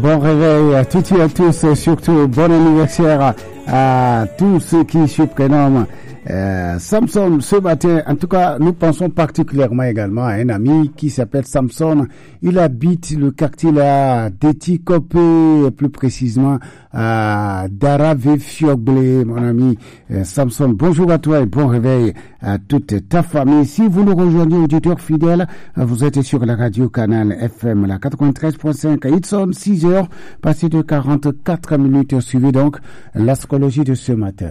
Bon réveil à toutes et à tous, surtout bon anniversaire à tous ceux qui se prénomment Samson ce matin. En tout cas, nous pensons particulièrement également à un ami qui s'appelle Samson. Il habite le quartier là d'Etikopé, plus précisément à Darave-Fioglé, mon ami Samson. Bonjour à toi et bon réveil à toute ta famille. Si vous nous rejoignez, auditeurs fidèles, vous êtes sur la radio Canal FM, la 93.5. Il sonne 6 heures, passé de 44 minutes. Suivez donc l'astrologie de ce matin.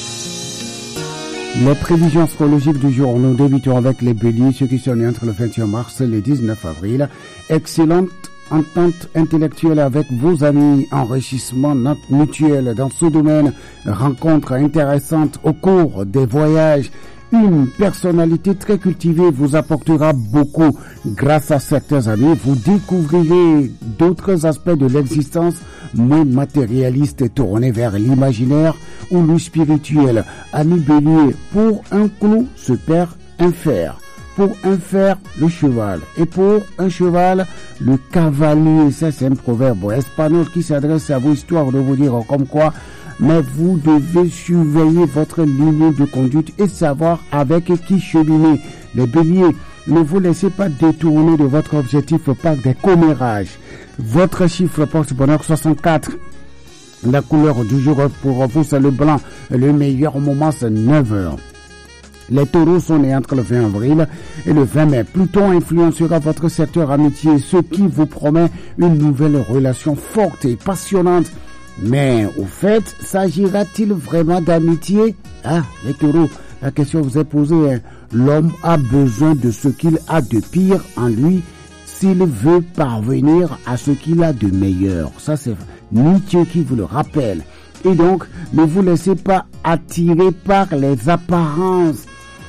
Les prévisions astrologiques du jour, nous débutons avec les béliers, ceux qui sont nés entre le 21 mars et le 19 avril. Excellente entente intellectuelle avec vos amis, enrichissement mutuel dans ce domaine, rencontres intéressantes au cours des voyages. Une personnalité très cultivée vous apportera beaucoup. Grâce à certains amis, vous découvrirez d'autres aspects de l'existence moins matérialistes et tournés vers l'imaginaire ou le spirituel. Amis bélier, pour un clou se perd un fer. Pour un fer, le cheval. Et pour un cheval, le cavalier. Ça, c'est un proverbe espagnol qui s'adresse à vous, histoire de vous dire comme quoi, mais vous devez surveiller votre ligne de conduite et savoir avec qui cheminer. Les béliers, ne vous laissez pas détourner de votre objectif par des commérages. Votre chiffre porte-bonheur 64. La couleur du jour pour vous, c'est le blanc. Le meilleur moment, c'est 9 heures. Les taureaux sont nés entre le 20 avril et le 20 mai. Pluton influencera votre secteur amitié, ce qui vous promet une nouvelle relation forte et passionnante. Mais au fait, s'agira-t-il vraiment d'amitié? Ah, les taureaux, la question vous est posée. Hein. L'homme a besoin de ce qu'il a de pire en lui s'il veut parvenir à ce qu'il a de meilleur. Ça, c'est Nietzsche qui vous le rappelle. Et donc, ne vous laissez pas attirer par les apparences.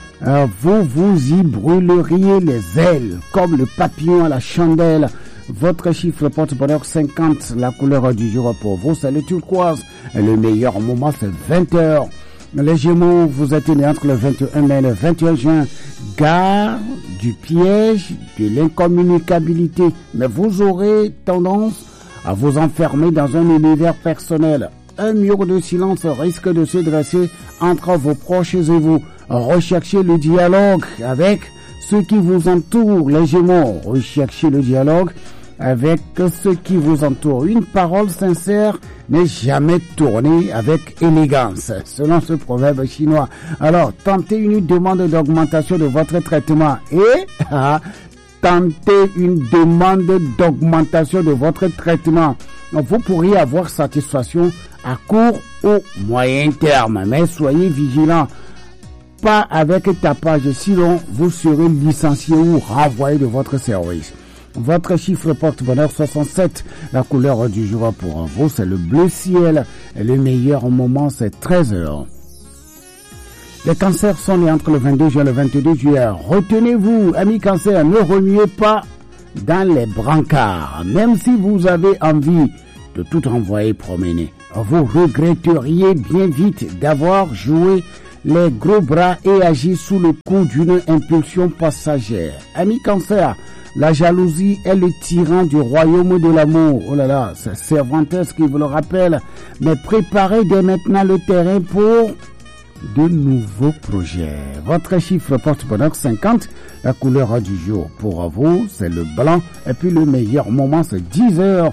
Vous y brûleriez les ailes, comme le papillon à la chandelle. Votre chiffre porte-bonheur 50, la couleur du jour pour vous, c'est le turquoise. Et le meilleur moment, c'est 20 heures. Les Gémeaux, vous êtes nés entre le 21 mai et le 21 juin. Garde du piège, de l'incommunicabilité. Mais vous aurez tendance à vous enfermer dans un univers personnel. Un mur de silence risque de se dresser entre vos proches et vous. Recherchez le dialogue avec ceux qui vous entourent, les Gémeaux. Recherchez le dialogue avec ceux qui vous entourent. Une parole sincère n'est jamais tournée avec élégance, selon ce proverbe chinois. Alors, tentez une demande d'augmentation de votre traitement et tentez une demande d'augmentation de votre traitement. Vous pourriez avoir satisfaction à court ou moyen terme, mais soyez vigilants. Pas avec tapage, sinon vous serez licencié ou renvoyé de votre service. Votre chiffre porte-bonheur 67. La couleur du jour pour vous, c'est le bleu ciel. Et le meilleur moment, c'est 13 heures. Les cancers sont nés entre le 22 juin et le 22 juillet. Retenez-vous, amis cancers, ne remuez pas dans les brancards. Même si vous avez envie de tout envoyer promener, vous regretteriez bien vite d'avoir joué les gros bras et agi sous le coup d'une impulsion passagère. Amis cancer, la jalousie est le tyran du royaume de l'amour. Oh là là, c'est Cervantes qui vous le rappelle. Mais préparez dès maintenant le terrain pour de nouveaux projets. Votre chiffre porte-bonheur 50. La couleur du jour pour vous, c'est le blanc. Et puis le meilleur moment, c'est 10 heures.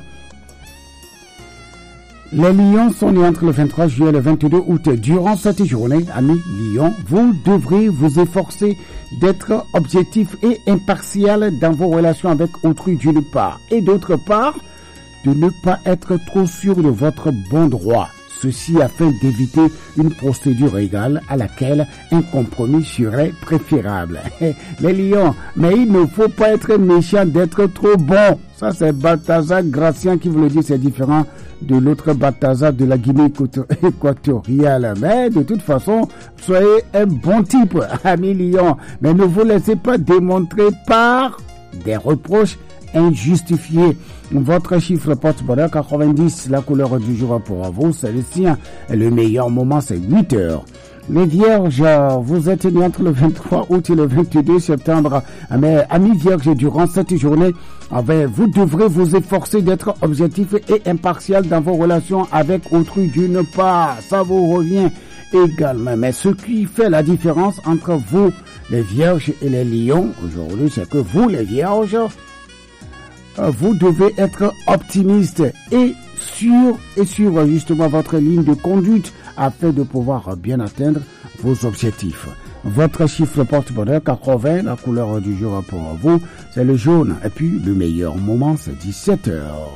Les lions sont nés entre le 23 juillet et le 22 août. Durant cette journée, amis lions, vous devrez vous efforcer d'être objectif et impartial dans vos relations avec autrui d'une part. Et d'autre part, de ne pas être trop sûr de votre bon droit. Ceci afin d'éviter une procédure égale à laquelle un compromis serait préférable. Les lions, mais il ne faut pas être méchant d'être trop bon. Ça, c'est Balthazar Gracien qui vous le dit, c'est différent de l'autre Balthazar de la Guinée équatoriale. Mais de toute façon, soyez un bon type, ami lion. Mais ne vous laissez pas démontrer par des reproches injustifiés. Votre chiffre porte-bonheur 90, la couleur du jour pour vous, c'est le sien. Et le meilleur moment, c'est 8 heures. Les vierges, vous êtes nés entre le 23 août et le 22 septembre. Mais amis vierges, durant cette journée, vous devrez vous efforcer d'être objectif et impartial dans vos relations avec autrui d'une part. Ça vous revient également. Mais ce qui fait la différence entre vous, les vierges, et les lions, aujourd'hui, c'est que vous, les vierges, vous devez être optimiste et sûr sur justement votre ligne de conduite afin de pouvoir bien atteindre vos objectifs. Votre chiffre porte-bonheur 80, la couleur du jour pour vous, c'est le jaune. Et puis le meilleur moment, c'est 17h.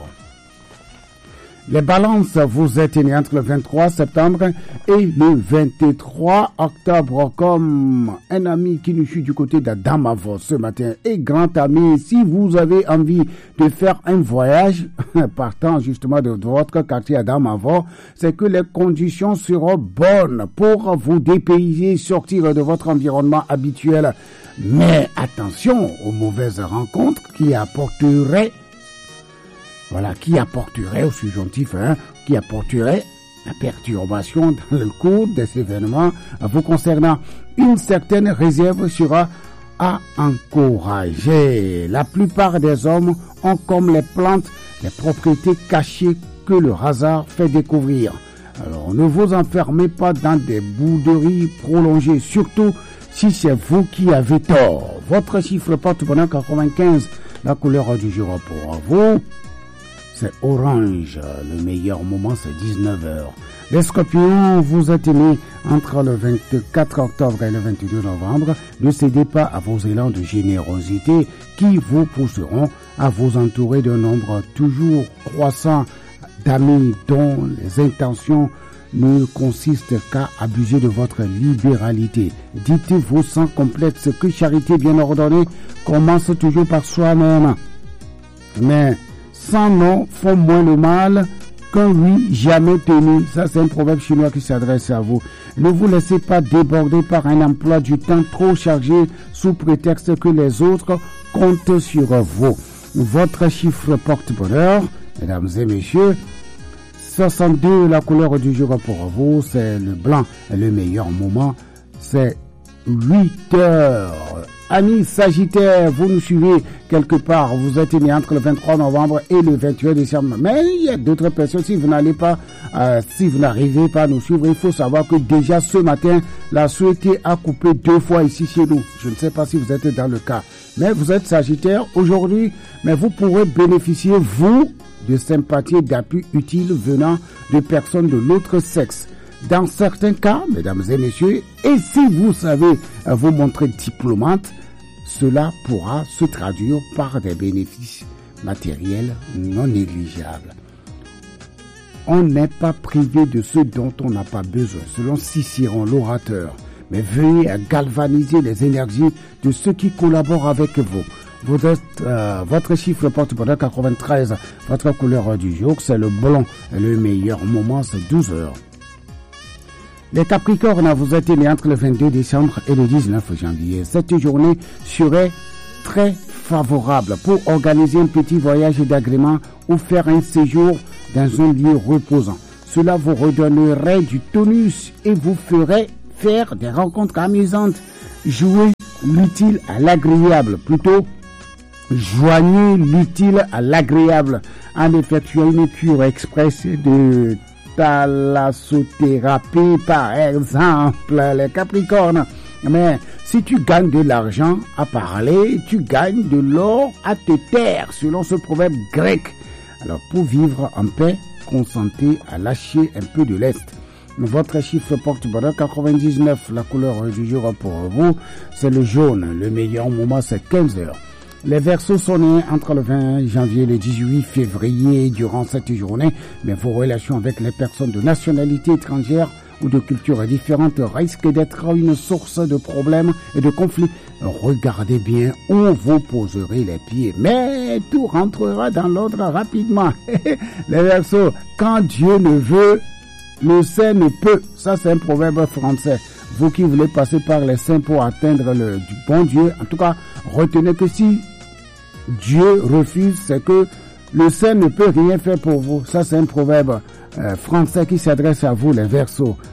Les balances, vous êtes nés entre le 23 septembre et le 23 octobre. Comme un ami qui nous suit du côté d'Adamavo ce matin et grand ami, si vous avez envie de faire un voyage partant justement de votre quartier Adamavo, c'est que les conditions seront bonnes pour vous dépayser, sortir de votre environnement habituel. Mais attention aux mauvaises rencontres qui apporteraient au subjonctif, qui apporterait la perturbation dans le cours des événements vous concernant. Une certaine réserve sera à encourager. La plupart des hommes ont comme les plantes les propriétés cachées que le hasard fait découvrir. Alors ne vous enfermez pas dans des bouderies prolongées, surtout si c'est vous qui avez tort. Votre chiffre porte-bonheur 95, la couleur du jour pour vous, c'est orange. Le meilleur moment, c'est 19h. Les scorpions, vous êtes nés entre le 24 octobre et le 22 novembre. Ne cédez pas à vos élans de générosité qui vous pousseront à vous entourer d'un nombre toujours croissant d'amis dont les intentions ne consistent qu'à abuser de votre libéralité. Dites-vous sans complexe que charité bien ordonnée commence toujours par soi-même. Mais 100 non font moins le mal qu'un oui jamais tenu. Ça, c'est un proverbe chinois qui s'adresse à vous. Ne vous laissez pas déborder par un emploi du temps trop chargé sous prétexte que les autres comptent sur vous. Votre chiffre porte-bonheur, mesdames et messieurs, 62, la couleur du jour pour vous, c'est le blanc. Et le meilleur moment, c'est 8h. Amis Sagittaire, vous nous suivez quelque part, vous êtes nés entre le 23 novembre et le 21 décembre. Mais il y a d'autres personnes, si vous n'arrivez pas à nous suivre, il faut savoir que déjà ce matin, la Suété a coupé 2 fois ici chez nous. Je ne sais pas si vous êtes dans le cas. Mais vous êtes Sagittaire aujourd'hui, mais vous pourrez bénéficier, vous, de sympathie et d'appui utiles venant de personnes de l'autre sexe. Dans certains cas, mesdames et messieurs, et si vous savez vous montrer diplomate, cela pourra se traduire par des bénéfices matériels non négligeables. On n'est pas privé de ce dont on n'a pas besoin, selon Cicéron, l'orateur. Mais veuillez galvaniser les énergies de ceux qui collaborent avec vous. Vous êtes, votre chiffre porte-bonheur 93, votre couleur du jour, c'est le blanc. Le meilleur moment, c'est 12h. Les Capricornes, vous êtes nés entre le 22 décembre et le 19 janvier. Cette journée serait très favorable pour organiser un petit voyage d'agrément ou faire un séjour dans un lieu reposant. Cela vous redonnerait du tonus et vous ferait faire des rencontres amusantes. Jouez l'utile à l'agréable, plutôt joignez l'utile à l'agréable en effectuant une cure express de thalassothérapie par exemple, les Capricornes. Mais si tu gagnes de l'argent à parler, tu gagnes de l'or à te taire, selon ce proverbe grec. Alors pour vivre en paix, consentez à lâcher un peu de lest. Votre chiffre porte-bonheur 99, la couleur du jour pour vous, c'est le jaune. Le meilleur moment, c'est 15h. Les Verseaux sont nés entre le 20 janvier et le 18 février. Durant cette journée, mais vos relations avec les personnes de nationalité étrangère ou de culture différente risquent d'être une source de problèmes et de conflits. Regardez bien où vous poserez les pieds, mais tout rentrera dans l'ordre rapidement. Les Verseaux, quand Dieu ne veut, le saint ne peut. Ça, c'est un proverbe français. Vous qui voulez passer par les saints pour atteindre du bon Dieu, en tout cas, retenez que si Dieu refuse, c'est que le saint ne peut rien faire pour vous. Ça, c'est un proverbe français qui s'adresse à vous, les Verseaux.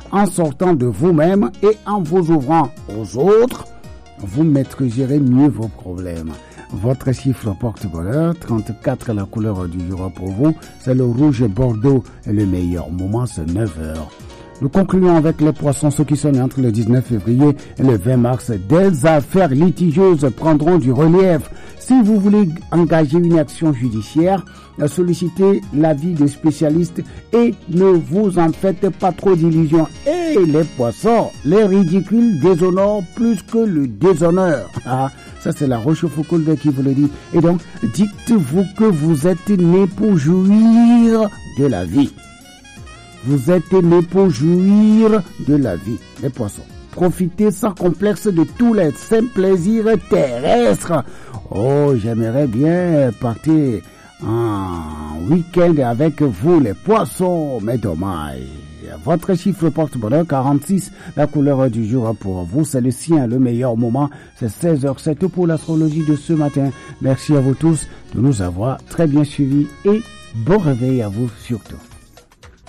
en sortant de vous-même et en vous ouvrant aux autres, vous maîtriserez mieux vos problèmes. Votre chiffre porte-bonheur, 34, la couleur du jour pour vous, c'est le rouge bordeaux et le meilleur moment, c'est 9 heures. Nous concluons avec les poissons, ceux qui sont nés entre le 19 février et le 20 mars. Des affaires litigieuses prendront du relief. Si vous voulez engager une action judiciaire, sollicitez l'avis des spécialistes et ne vous en faites pas trop d'illusions. Et les poissons, les ridicules déshonorent plus que le déshonneur. Ah, ça c'est la Rochefoucauld qui vous le dit. Et donc, dites-vous que vous êtes né pour jouir de la vie. Vous êtes né pour jouir de la vie, les poissons. Profitez sans complexe de tous les simples plaisirs terrestres. Oh, j'aimerais bien partir en week-end avec vous, les poissons, mais dommage. Votre chiffre porte-bonheur, 46, la couleur du jour pour vous, c'est le sien, le meilleur moment, c'est 16h07 pour l'astrologie de ce matin. Merci à vous tous de nous avoir très bien suivis et bon réveil à vous surtout.